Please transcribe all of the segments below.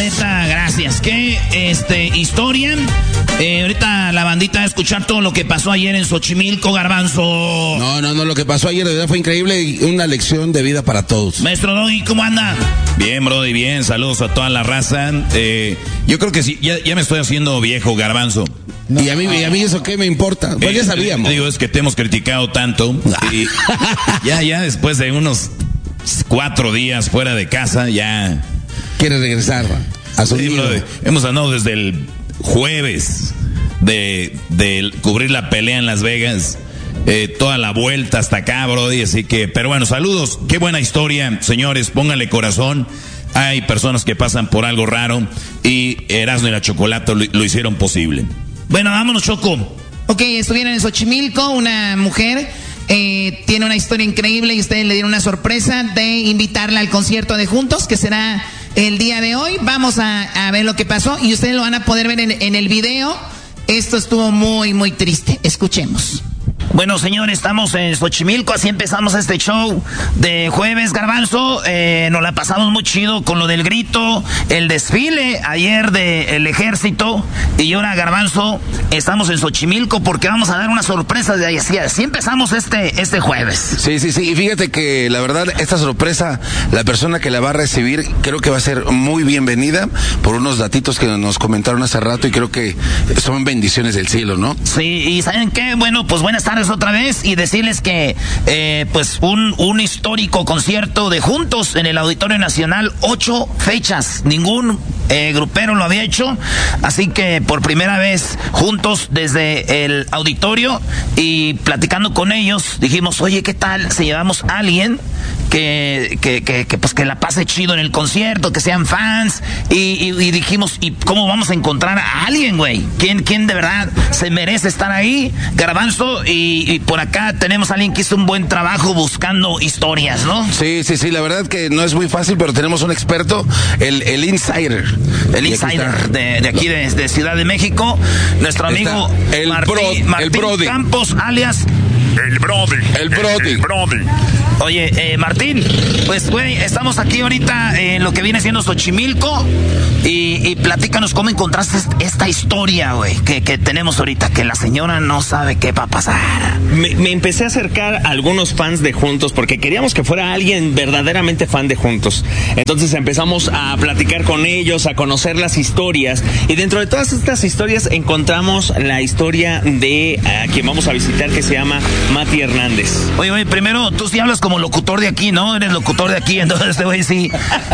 neta, gracias. Qué historia. Ahorita la bandita va a escuchar todo lo que pasó ayer en Xochimilco, Garbanzo. No, lo que pasó ayer de verdad fue increíble y una lección de vida para todos. Maestro Doggy, ¿cómo anda? Bien, brody, bien. Saludos a toda la raza. Yo creo que sí, ya me estoy haciendo viejo, Garbanzo. No. ¿Y a mí eso qué me importa? Pues ya sabíamos. Digo, es que te hemos criticado tanto. Y ya después de unos 4 días fuera de casa, ya... ¿Quieres regresar a su sí, brody, hemos andado desde el jueves de cubrir la pelea en Las Vegas. Toda la vuelta hasta acá, brody, así que, pero bueno, saludos, qué buena historia, señores, pónganle corazón, hay personas que pasan por algo raro y Erasmo y la Chocolata lo hicieron posible. Bueno, vámonos, Choco. Ok, estuvieron en Xochimilco, una mujer tiene una historia increíble y ustedes le dieron una sorpresa de invitarla al concierto de Juntos, que será el día de hoy. Vamos a ver lo que pasó y ustedes lo van a poder ver en el video. Esto estuvo muy, muy triste. Escuchemos. Bueno, señores, estamos en Xochimilco, así empezamos este show de jueves, Garbanzo. Nos la pasamos muy chido con lo del grito, el desfile ayer del ejército. Y ahora, Garbanzo, estamos en Xochimilco porque vamos a dar una sorpresa de ahí. Así empezamos este jueves. Sí, y fíjate que la verdad, esta sorpresa, la persona que la va a recibir, creo que va a ser muy bienvenida por unos datitos que nos comentaron hace rato y creo que son bendiciones del cielo, ¿no? Sí, y ¿saben qué? Bueno, pues buenas tardes otra vez y decirles que pues un histórico concierto de Juntos en el Auditorio Nacional, 8 fechas, ningún grupero lo había hecho, así que por primera vez Juntos desde el auditorio y platicando con ellos dijimos, oye, ¿qué tal si llevamos a alguien que pues que la pase chido en el concierto, que sean fans y dijimos, ¿y cómo vamos a encontrar a alguien, güey? ¿Quién de verdad se merece estar ahí? Garbanzo, y por acá tenemos a alguien que hizo un buen trabajo buscando historias, ¿no? Sí, la verdad que no es muy fácil, pero tenemos un experto, el insider. El insider de aquí de Ciudad de México, nuestro amigo Martín Campos, alias El Brody. Oye, Martín, pues, güey, estamos aquí ahorita en lo que viene siendo Xochimilco y platícanos cómo encontraste esta historia, güey, que tenemos ahorita, que la señora no sabe qué va a pasar. Me empecé a acercar a algunos fans de Juntos porque queríamos que fuera alguien verdaderamente fan de Juntos. Entonces empezamos a platicar con ellos, a conocer las historias y dentro de todas estas historias encontramos la historia de a quien vamos a visitar, que se llama Mati Hernández. Oye, primero, tú sí hablas como locutor de aquí, ¿no? Eres locutor de aquí, entonces este güey sí.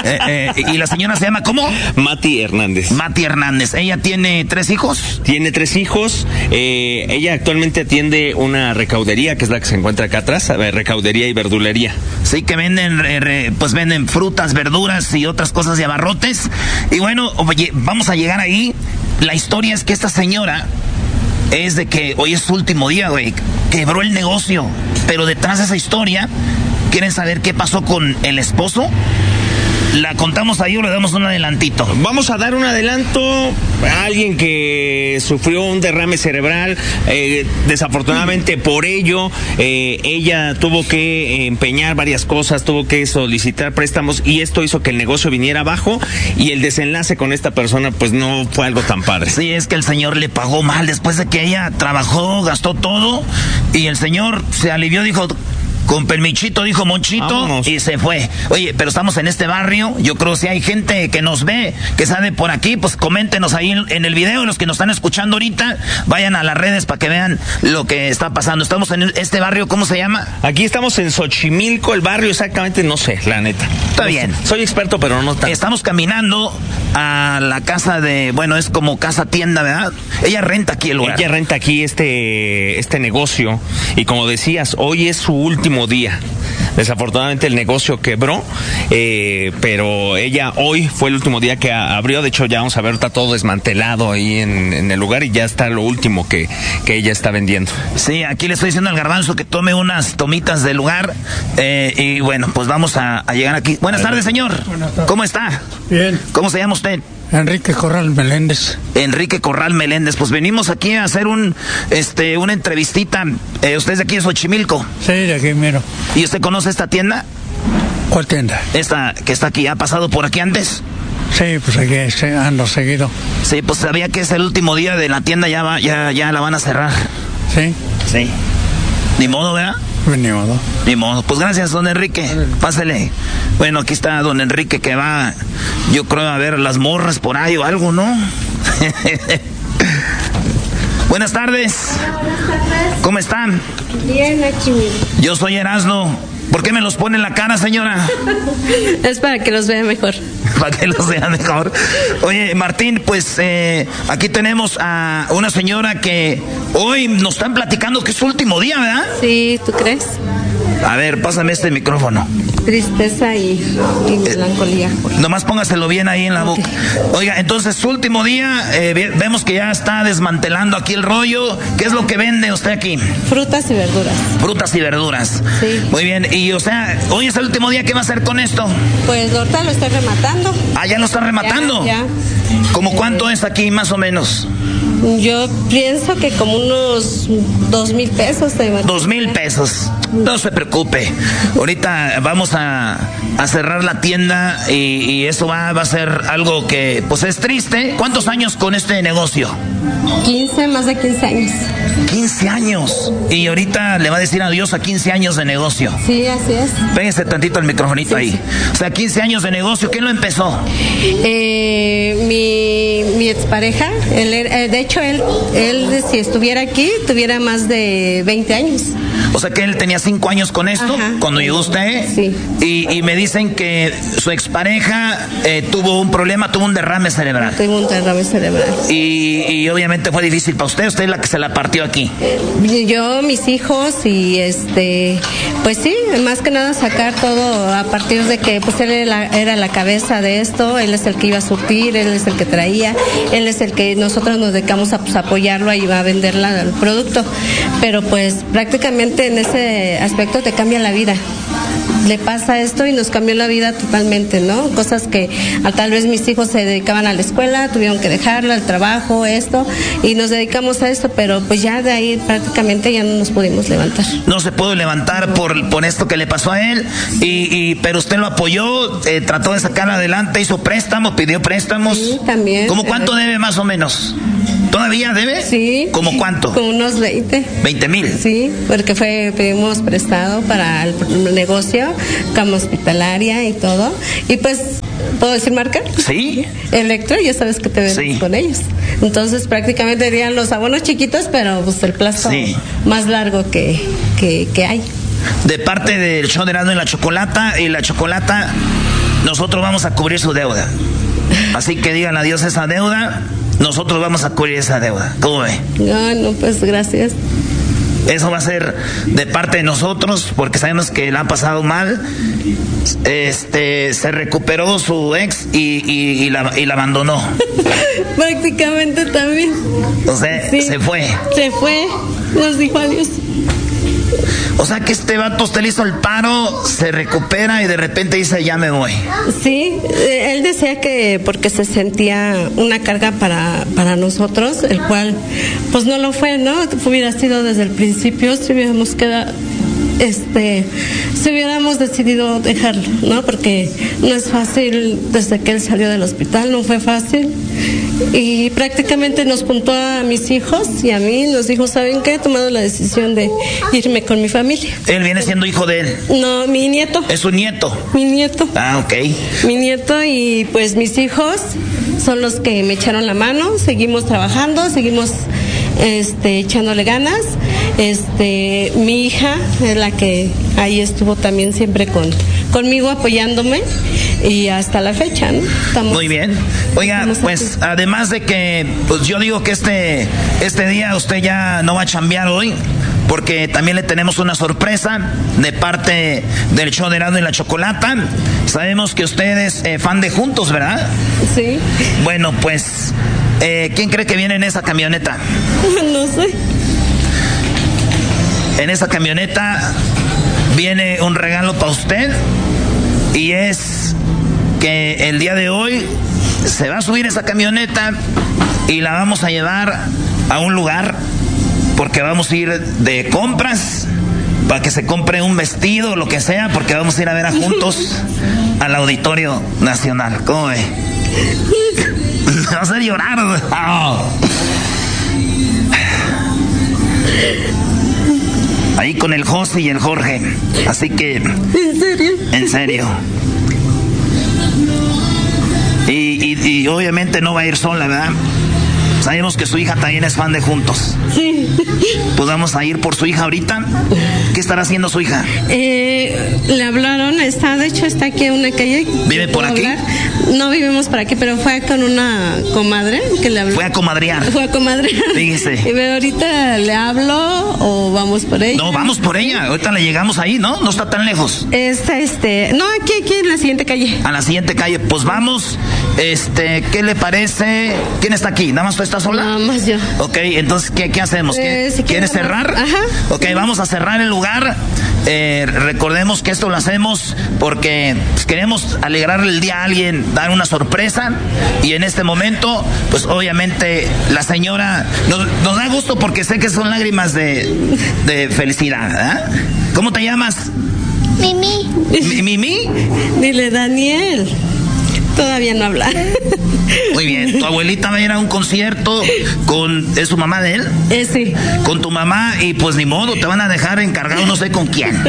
¿Y la señora se llama cómo? Mati Hernández. Mati Hernández. ¿Ella tiene 3 hijos? Tiene 3 hijos. Ella actualmente atiende una recaudería, que es la que se encuentra acá atrás, recaudería y verdulería. Sí, que venden, pues venden frutas, verduras y otras cosas de abarrotes. Y bueno, oye, vamos a llegar ahí. La historia es que esta señora es de que hoy es su último día, güey. Quebró el negocio. Pero detrás de esa historia, ¿quieren saber qué pasó con el esposo? ¿La contamos ahí o le damos un adelantito? Vamos a dar un adelanto a alguien que sufrió un derrame cerebral. Desafortunadamente por ello, ella tuvo que empeñar varias cosas, tuvo que solicitar préstamos y esto hizo que el negocio viniera abajo y el desenlace con esta persona pues no fue algo tan padre. Sí, es que el señor le pagó mal después de que ella trabajó, gastó todo y el señor se alivió, dijo... Con permichito, dijo Monchito, vámonos. Y se fue. Oye, pero estamos en este barrio. Yo creo que si hay gente que nos ve, que sale por aquí, pues coméntenos ahí en el video. Los que nos están escuchando ahorita, vayan a las redes para que vean lo que está pasando. Estamos en este barrio, ¿cómo se llama? Aquí estamos en Xochimilco, el barrio exactamente, no sé, la neta. Está bien. Soy experto, pero no tanto. Estamos caminando a la casa de, bueno, es como casa tienda, ¿verdad? Ella renta aquí el lugar. Ella renta aquí este negocio. Y como decías, hoy es su último día. Desafortunadamente el negocio quebró, pero ella hoy fue el último día que abrió. De hecho ya vamos a ver, está todo desmantelado ahí en el lugar y ya está lo último que ella está vendiendo. Sí, aquí le estoy diciendo al Garbanzo que tome unas tomitas del lugar y bueno, pues vamos a llegar aquí. Buenas tardes, señor. Buenas tardes. ¿Cómo está? Bien. ¿Cómo se llama usted? Enrique Corral Meléndez. Enrique Corral Meléndez. Pues venimos aquí a hacer una entrevistita. ¿Usted es de aquí de Xochimilco? Sí, de aquí miro. ¿Y usted conoce esta tienda? ¿Cuál tienda? Esta que está aquí. ¿Ha pasado por aquí antes? Sí, pues aquí ando seguido. Sí, pues sabía que es el último día de la tienda, ya la van a cerrar. ¿Sí? Sí. Ni modo, ¿verdad? Ni modo. Ni modo. Pues gracias, don Enrique. Pásele. Bueno, aquí está don Enrique que va, yo creo, a ver las morras por ahí o algo, ¿no? Buenas tardes. ¿Cómo están? Bien, aquí. Yo soy Erasno. ¿Por qué me los pone en la cara, señora? Es para que los vea mejor. Para que los vea mejor. Oye, Martín, pues aquí tenemos a una señora que hoy nos están platicando que es su último día, ¿verdad? Sí, ¿tú crees? A ver, pásame este micrófono. Tristeza y melancolía. Nomás póngaselo bien ahí en la boca. Oiga, entonces su último día, vemos que ya está desmantelando aquí el rollo. ¿Qué es lo que vende usted aquí? Frutas y verduras. Frutas y verduras. Sí. Muy bien, y o sea, hoy es el último día, ¿qué va a hacer con esto? Pues ahorita lo estoy rematando. Ah, ¿ya lo está rematando? Ya. ¿Cómo cuánto es aquí, más o menos? Yo pienso que como unos 2,000 pesos. 2,000 pesos. No se preocupe. Ahorita vamos a cerrar la tienda y eso va a ser algo que pues es triste. ¿Cuántos años con este negocio? 15, más de 15 años. 15 años. Y ahorita le va a decir adiós a 15 años de negocio. Sí, así es. Péguese tantito el microfonito ahí. O sea, 15 años de negocio. ¿Quién lo empezó? Mi expareja. De hecho, él si estuviera aquí, tuviera más de 20 años. O sea que él tenía 5 años con esto, cuando llegó usted. Sí. Y me dicen que su expareja tuvo un problema, tuvo un derrame cerebral. Tuvo un derrame cerebral. Y obviamente fue difícil para usted. Usted es la que se la partió aquí. Yo, mis hijos y pues sí, más que nada sacar todo a partir de que pues él era la cabeza de esto, él es el que iba a surtir, él es el que traía, él es el que nosotros nos dedicamos a pues, apoyarlo y va a vender el producto. Pero pues prácticamente en ese aspecto te cambia la vida. Le pasa esto y nos cambió la vida totalmente, ¿no? Cosas que tal vez mis hijos se dedicaban a la escuela, tuvieron que dejarla, el trabajo, esto, y nos dedicamos a esto, pero pues ya de ahí prácticamente ya no nos pudimos levantar. No se pudo levantar por esto que le pasó a él, pero usted lo apoyó, trató de sacar adelante, hizo préstamos, pidió préstamos. Sí, también. ¿Cómo cuánto debe más o menos? ¿Todavía debe? Sí. ¿Cómo cuánto? Como unos 20. 20,000. Sí, porque pedimos prestado para el negocio, cama hospitalaria y todo. Y pues, ¿puedo decir marca? Sí. Electro, ya sabes que te ven sí. con ellos. Entonces prácticamente serían los abonos chiquitos, pero pues el plazo más largo que hay. De parte del show de Erasmo y la Chocolata, nosotros vamos a cubrir su deuda. Así que digan adiós a esa deuda. Nosotros vamos a cubrir esa deuda. ¿Cómo ve? No, pues gracias. Eso va a ser de parte de nosotros, porque sabemos que la ha pasado mal. Se recuperó su ex y la abandonó. Prácticamente también. Entonces, sí. Se fue. Nos dijo adiós. O sea que este vato, usted le hizo el paro, se recupera y de repente dice, ya me voy. Sí, él decía que porque se sentía una carga para nosotros, el cual pues no lo fue, ¿no? Hubiera sido desde el principio, si hubiéramos quedado, si hubiéramos decidido dejarlo, ¿no? Porque no es fácil, desde que él salió del hospital no fue fácil. Y prácticamente nos juntó a mis hijos y a mí, nos dijo, ¿saben qué? He tomado la decisión de irme con mi familia. ¿Él viene siendo hijo de él? No, mi nieto. ¿Es su nieto? Mi nieto. Ah, ok. Mi nieto y pues mis hijos son los que me echaron la mano, seguimos trabajando, seguimos echándole ganas. Mi hija es la que ahí estuvo también siempre conmigo apoyándome y hasta la fecha, ¿no? Muy bien. Oiga, pues aquí. Además de que pues yo digo que este día usted ya no va a chambear hoy, porque también le tenemos una sorpresa de parte del show de Erasmo y la Chocolata. Sabemos que usted es fan de Juntos, ¿verdad? Sí. Bueno, pues ¿quién cree que viene en esa camioneta? No sé. En esa camioneta viene un regalo para usted y es que el día de hoy se va a subir esa camioneta y la vamos a llevar a un lugar porque vamos a ir de compras para que se compre un vestido o lo que sea, porque vamos a ir a ver a Juntos al Auditorio Nacional. ¿Cómo ve? Me vas a hacer llorar. Oh. Ahí con el José y el Jorge. Así que... ¿En serio? En serio. Y obviamente no va a ir sola, ¿verdad? Sabemos que su hija también es fan de Juntos. Sí. Pues vamos a ir por su hija ahorita. ¿Qué estará haciendo su hija? Le hablaron, de hecho está aquí en una calle. ¿Vive por aquí? No vivimos por aquí, pero fue con una comadre que le habló. Fue a comadrear. Fíjese. Y ahorita le hablo o vamos por ella. No, vamos por ella. Ahorita le llegamos ahí, ¿no? No está tan lejos. No, aquí en la siguiente calle. A la siguiente calle. Pues vamos. ¿Qué le parece? ¿Quién está aquí? ¿Nada más tú estás sola? Nada más yo. Ok, entonces, ¿qué hacemos? Si ¿Quieres cerrar? Ajá. Ok, vamos a cerrar el lugar. Recordemos que esto lo hacemos porque queremos alegrarle el día a alguien, dar una sorpresa. Y en este momento, pues obviamente la señora nos da gusto porque sé que son lágrimas de felicidad, ¿verdad? ¿Cómo te llamas? Mimi. ¿Mimi? Dile Daniel. Todavía no habla. Muy bien, tu abuelita va a ir a un concierto ¿es su mamá de él? Sí. Con tu mamá y pues ni modo, te van a dejar encargado no sé con quién.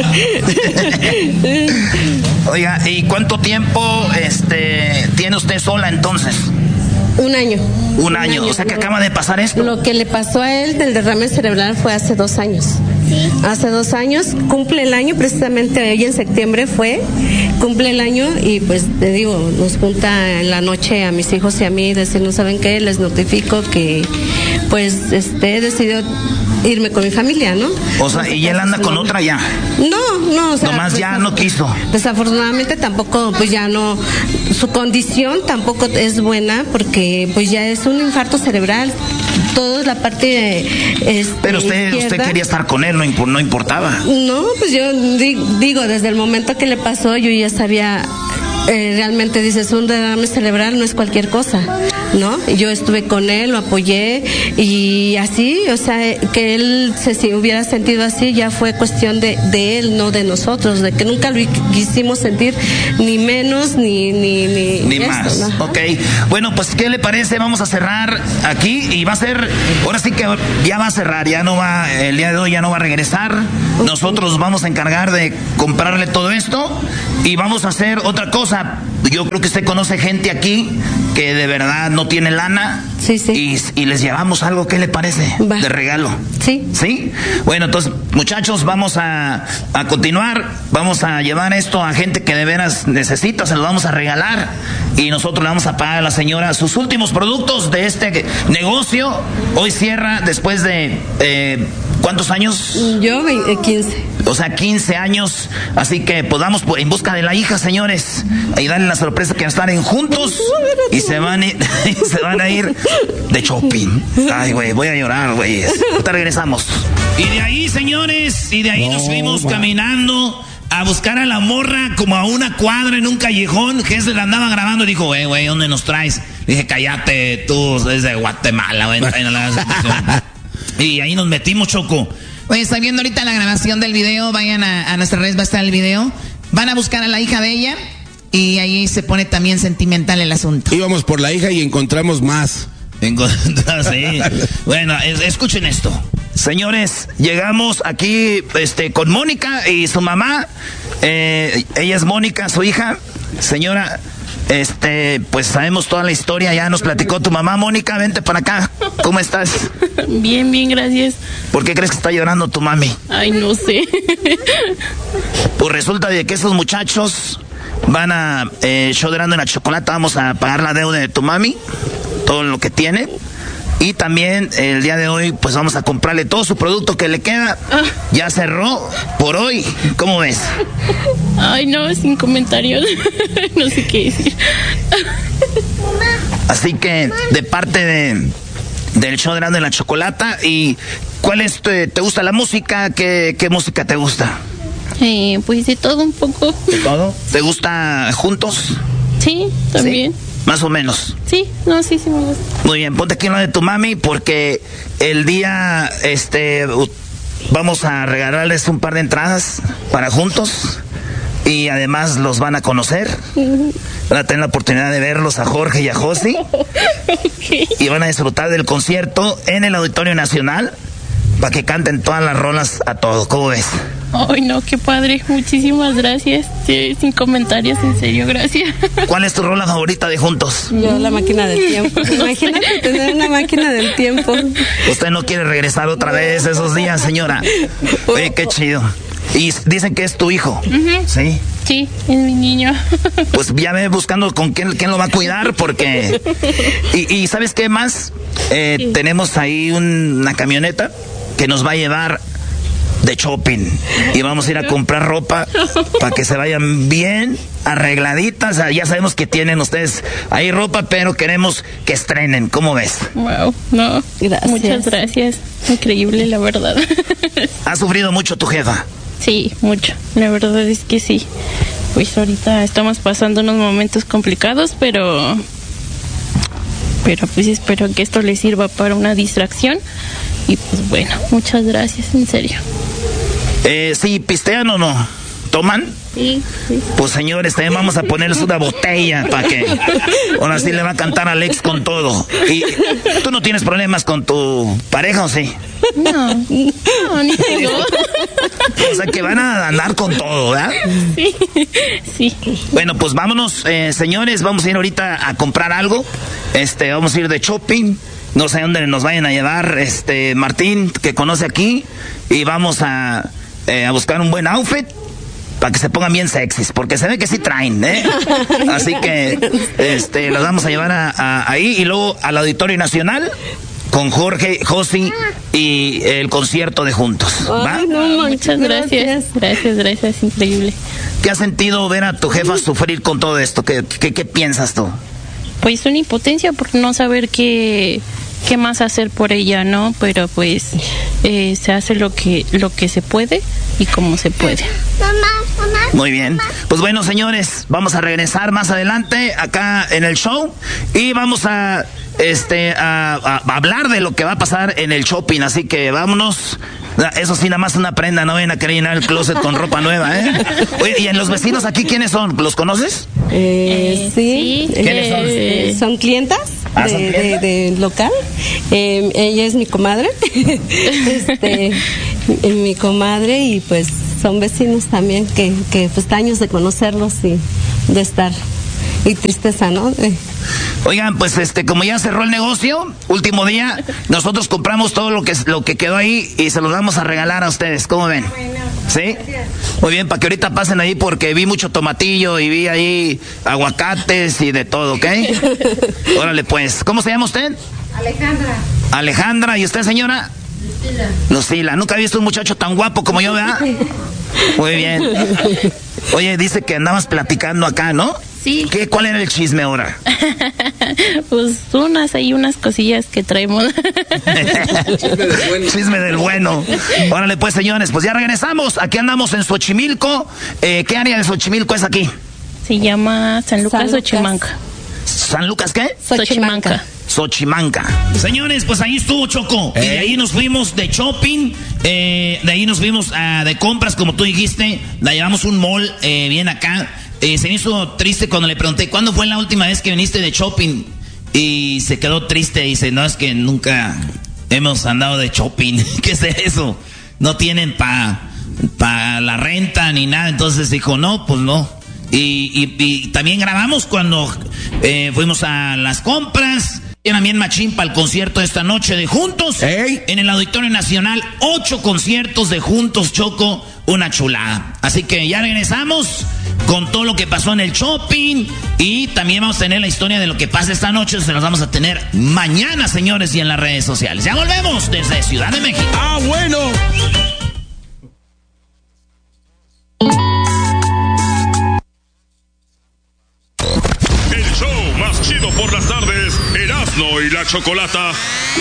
Oiga, ¿y cuánto tiempo tiene usted sola entonces? Un año. Un año, o sea que acaba de pasar esto. Lo que le pasó a él del derrame cerebral fue hace 2 años. Sí. Hace 2 años, cumple el año, precisamente hoy en septiembre cumple el año y pues te digo, nos junta en la noche a mis hijos y a mí, decir, no saben qué, les notifico que pues he decidido irme con mi familia, ¿no? O sea, ¿y él anda con otra ya? No, o sea, nomás pues, ya no quiso. Desafortunadamente tampoco, pues ya no, su condición tampoco es buena porque pues ya es un infarto cerebral. Todo es la parte de pero usted quería estar con él, no importaba. No, pues yo digo, desde el momento que le pasó, yo ya sabía, realmente dices, un derrame cerebral no es cualquier cosa, ¿no? Yo estuve con él, lo apoyé y así, o sea, que él se hubiera sentido así ya fue cuestión de él, no de nosotros, de que nunca lo quisimos sentir ni menos ni más. Esto, ¿no? Ok, bueno, pues ¿qué le parece? Vamos a cerrar aquí y va a ser, ahora sí que ya va a cerrar, ya no va, el día de hoy ya no va a regresar. Okay. Nosotros vamos a encargar de comprarle todo esto y vamos a hacer otra cosa. Yo creo que usted conoce gente aquí que de verdad no tiene lana. Sí. Y les llevamos algo, ¿qué le parece? Va. De regalo. Sí. Bueno, entonces, muchachos, vamos a continuar. Vamos a llevar esto a gente que de veras necesita, se los vamos a regalar. Y nosotros le vamos a pagar a la señora sus últimos productos de este negocio. Hoy cierra después de... ¿cuántos años? Yo 15. O sea, 15 años. Así que pues vamos en busca de la hija, señores. Y darle la sorpresa que estar en Juntos. Y se van a ir de shopping. Ay, güey, voy a llorar, güey. Ahorita regresamos. Y de ahí, señores, nos fuimos caminando a buscar a la morra como a una cuadra en un callejón. Que se la andaba grabando y dijo, güey, ¿dónde nos traes? Dije, cállate, tú, es de Guatemala, güey. Y ahí nos metimos, Choco. Oye, estoy viendo ahorita la grabación del video. Vayan a nuestras redes, va a estar el video. Van a buscar a la hija de ella y ahí se pone también sentimental el asunto. Íbamos por la hija y encontramos más. Sí. Bueno, escuchen esto. Señores, llegamos aquí con Mónica y su mamá. Ella es Mónica, su hija. Señora, pues sabemos toda la historia, ya nos platicó tu mamá. Mónica, vente para acá. ¿Cómo estás? Bien, gracias. ¿Por qué crees que está llorando tu mami? Ay, no sé. Pues resulta de que esos muchachos van a show de la chocolate. Vamos a pagar la deuda de tu mami, todo lo que tiene. Y también el día de hoy pues vamos a comprarle todo su producto que le queda. Ya cerró por hoy. ¿Cómo ves? Ay, no, sin comentarios. No sé qué decir. Así que de parte del show de la chocolata. ¿Y cuál es te gusta la música? ¿Qué música te gusta? Pues de todo un poco. ¿De todo? ¿Te gusta Juntos? Sí, también. ¿Sí? Más o menos. Sí, no, sí me gusta. Muy bien, ponte aquí en lo de tu mami porque el día, vamos a regalarles un par de entradas para Juntos y además los van a conocer. Van a tener la oportunidad de verlos a Jorge y a Josi. Okay. Y van a disfrutar del concierto en el Auditorio Nacional para que canten todas las rolas a todos. ¿Cómo ves? Ay, no, qué padre. Muchísimas gracias. Sí, sin comentarios, en serio, gracias. ¿Cuál es tu rola favorita de Juntos? Yo, la máquina del tiempo. Imagínate tener una máquina del tiempo. ¿Usted no quiere regresar otra vez esos días, señora? Oye, qué chido. Y dicen que es tu hijo. Uh-huh. ¿Sí? Sí, es mi niño. Pues ya ve buscando con quién lo va a cuidar, porque... Y ¿sabes qué más? Tenemos ahí una camioneta que nos va a llevar de shopping. Y vamos a ir a comprar ropa para que se vayan bien arregladitas. Ya sabemos que tienen ustedes ahí ropa, pero queremos que estrenen. ¿Cómo ves? Wow, no. Gracias. Muchas gracias. Increíble, la verdad. ¿Ha sufrido mucho tu jefa? Sí, mucho. La verdad es que sí. Pues ahorita estamos pasando unos momentos complicados, pero pues espero que esto les sirva para una distracción. Y pues bueno, muchas gracias, en serio. Sí, ¿pistean o no? ¿Toman? Sí. Pues señores, también vamos a ponerles una botella para que ahora sí le va a cantar Alex con todo. ¿Y tú no tienes problemas con tu pareja o sí? No, ni tengo. O sea que van a andar con todo, ¿verdad? Sí. Bueno, pues vámonos, señores, vamos a ir ahorita a comprar algo. Vamos a ir de shopping. No sé dónde nos vayan a llevar, Martín, que conoce aquí. Y vamos a buscar un buen outfit para que se pongan bien sexys, porque se ve que sí traen, ¿eh? Así que los vamos a llevar ahí y luego al Auditorio Nacional con Jorge, Josi y el concierto de Juntos. ¿Va? Ay, no, muchas gracias. Gracias, increíble. ¿Qué has sentido ver a tu jefa sufrir con todo esto? ¿Qué piensas tú? Pues una impotencia por no saber qué más hacer por ella, ¿no? Pero pues se hace lo que se puede y como se puede. Muy bien. Pues bueno, señores, vamos a regresar más adelante acá en el show y vamos a hablar de lo que va a pasar en el shopping, así que vámonos. Eso sí, nada más una prenda, no vayan a querer llenar el closet con ropa nueva, ¿eh? Oye, ¿y en los vecinos aquí quiénes son? ¿Los conoces? Sí. ¿Quiénes son? Son clientas de local. Ella es mi comadre. Mi comadre, y pues son vecinos también que pues años de conocerlos y de estar. Y tristeza, ¿no? Oigan, pues como ya cerró el negocio, último día, nosotros compramos todo lo que quedó ahí y se los vamos a regalar a ustedes. ¿Cómo ven? ¿Sí? Muy bien, para que ahorita pasen ahí porque vi mucho tomatillo y vi ahí aguacates y de todo, ¿ok? Órale pues, ¿cómo se llama usted? Alejandra, ¿y usted, señora? Lucila. Nunca he visto un muchacho tan guapo como yo, ¿verdad? Muy bien. Oye, dice que andabas platicando acá, ¿no? Sí. ¿Cuál era el chisme ahora? Pues unas cosillas que traemos. Chisme del bueno. Órale pues, señores, pues ya regresamos. Aquí andamos en Xochimilco. ¿Qué área de Xochimilco es aquí? Se llama San Lucas, Xochimanca. ¿San Lucas qué? Xochimanca. Señores, pues ahí estuvo Choco. Y de ahí nos fuimos de shopping. De ahí nos fuimos de compras, como tú dijiste. La llevamos un mall bien acá. Se me hizo triste cuando le pregunté ¿cuándo fue la última vez que viniste de shopping? Y se quedó triste. Dice, no, es que nunca hemos andado de shopping. ¿Qué es eso? No tienen pa la renta ni nada. Entonces dijo, no, pues no. Y también grabamos cuando fuimos a las compras. Era bien machín para el concierto de esta noche de Juntos. En el Auditorio Nacional, 8 conciertos de Juntos, Choco, una chulada. Así que ya regresamos con todo lo que pasó en el shopping. Y también vamos a tener la historia de lo que pasa esta noche. Se los vamos a tener mañana, señores, y en las redes sociales. Ya volvemos desde Ciudad de México. ¡Ah, bueno! El show más chido por las tardes, Erasmo y la Chocolata.